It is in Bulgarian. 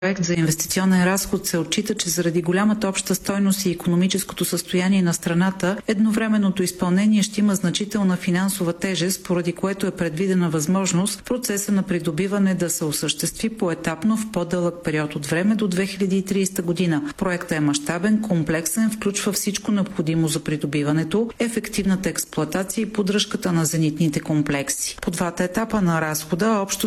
Проект за инвестиционен разход се отчита, че заради голямата обща стойност и икономическото състояние на страната, едновременното изпълнение ще има значителна финансова тежест, поради което е предвидена възможност процеса на придобиване да се осъществи поетапно в по-дълъг период от време до 2030 година. Проектът е мащабен, комплексен, включва всичко необходимо за придобиването, ефективната експлоатация и поддръжката на зенитните комплекси. По двата етапа на разхода общо